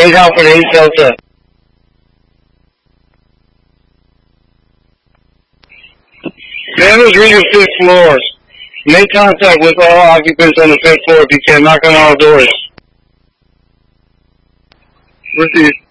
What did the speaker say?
8 Alpha 8 Delta. Damage read the 5th floor. Make contact with all occupants on the 5th floor if you can. Knock on all doors. Received.